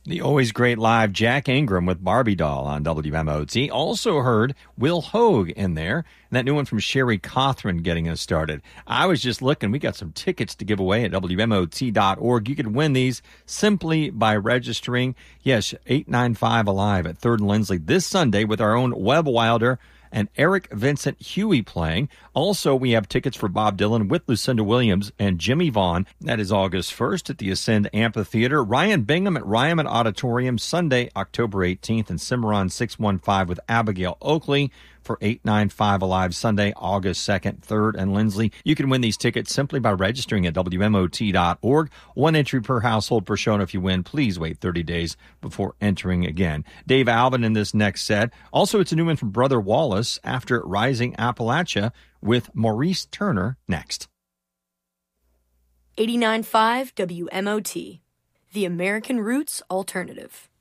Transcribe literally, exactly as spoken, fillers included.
The always great live Jack Ingram with Barbie Doll on W M O T. Also heard Will Hogue in there. And that new one from Sherry Cothran getting us started. I was just looking. We got some tickets to give away at W M O T dot org. You can win these simply by registering. Yes, eight ninety-five Alive at third and Lindsley this Sunday with our own Webb Wilder and Eric Vincent Huey playing. Also, we have tickets for Bob Dylan with Lucinda Williams and Jimmy Vaughn. That is August first at the Ascend Amphitheater. Ryan Bingham at Ryman Auditorium Sunday, October eighteenth, and Cimarron six one five with Abigail Oakley for eight ninety-five Alive Sunday, August second, third and Lindsley. You can win these tickets simply by registering at W M O T dot org. One entry per household per show, and if you win, please wait thirty days before entering again. Dave Alvin in this next set. Also, it's a new one from Brother Wallace after Rising Appalachia with Maurice Turner next. eighty-nine point five W M O T, the American Roots Alternative.